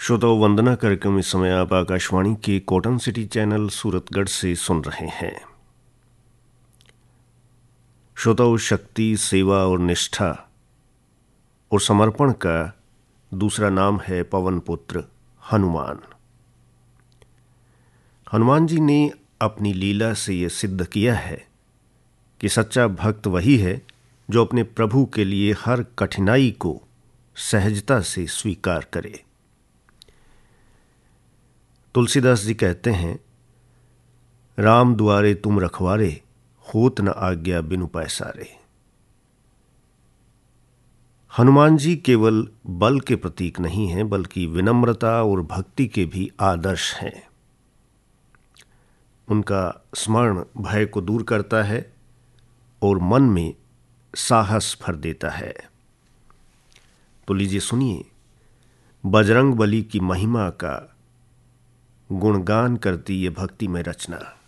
श्रोताओं, वंदना कार्यक्रम इस समय आप आकाशवाणी के कॉटन सिटी चैनल सूरतगढ़ से सुन रहे हैं। श्रोताओं, शक्ति, सेवा और निष्ठा और समर्पण का दूसरा नाम है पवन पुत्र हनुमान। हनुमान जी ने अपनी लीला से यह सिद्ध किया है कि सच्चा भक्त वही है जो अपने प्रभु के लिए हर कठिनाई को सहजता से स्वीकार करे। तुलसीदास जी कहते हैं, राम दुआरे तुम रखवारे, होत न आज्ञा बिनु पैसारे। हनुमान जी केवल बल के प्रतीक नहीं हैं, बल्कि विनम्रता और भक्ति के भी आदर्श हैं। उनका स्मरण भय को दूर करता है और मन में साहस भर देता है। तो लीजिए सुनिए बजरंग बली की महिमा का गुणगान करती ये भक्ति में रचना।